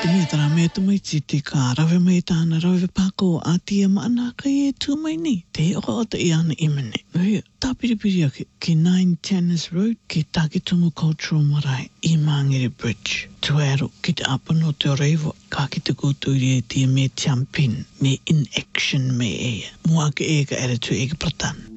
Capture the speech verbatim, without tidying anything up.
te mea tara mea tu mai ti te ka rawe mai tāna rawe pāko a tia maana ka e tu mai ni. Te oka o te i ana imene. Hei, tā piripiri ake ki nine Tannis Road ki Takitumu Cultural Marae i Mangere Bridge. Tuero ki te apano te oreiwa ka ki te koutuiri e tia me Tiampin me In Action me ea. Mua ke e ka ere tu e ka pratan.